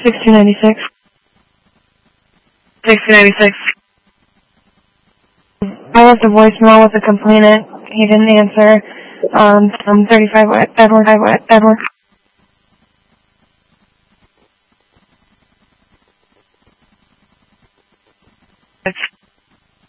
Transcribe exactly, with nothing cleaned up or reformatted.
sixteen ninety-six. sixteen ninety-six. I left a voicemail with a complainant. He didn't answer. Um, from thirty-five Edward, Edward, Edward. It's